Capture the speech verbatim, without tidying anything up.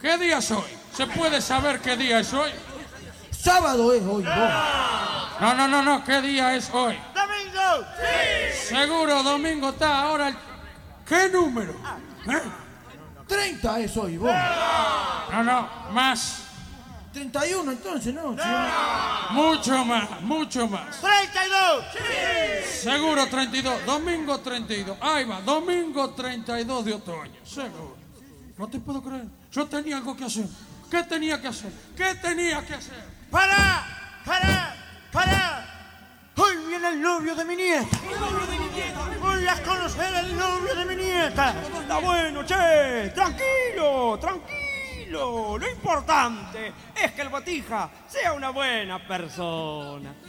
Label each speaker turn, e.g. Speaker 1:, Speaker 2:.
Speaker 1: ¿Qué día es hoy? ¿Se puede saber qué día es hoy?
Speaker 2: Sábado es hoy, vos.
Speaker 1: No, no, no, no. ¿Qué día es hoy?
Speaker 3: ¡Domingo! ¡Sí!
Speaker 1: Seguro, domingo está ahora el... ¿Qué número? ¿Eh?
Speaker 2: treinta es hoy, vos.
Speaker 1: No, no, más.
Speaker 2: treinta y uno entonces, ¿no? Sí.
Speaker 1: Mucho más, mucho más.
Speaker 3: ¡treinta y dos! ¡Sí!
Speaker 1: Seguro treinta y dos. Domingo treinta y dos. Ahí va, domingo treinta y dos de otoño. Seguro. No te puedo creer. Yo tenía algo que hacer. ¿Qué tenía que hacer? ¿Qué tenía que hacer?
Speaker 3: ¡Para! ¡Para! ¡Para! Hoy viene el novio de mi nieta.
Speaker 4: ¡El novio de mi nieta!
Speaker 3: Voy a conocer al novio de mi nieta.
Speaker 4: Está bueno, che. Tranquilo, tranquilo. Lo importante es que el Botija sea una buena persona.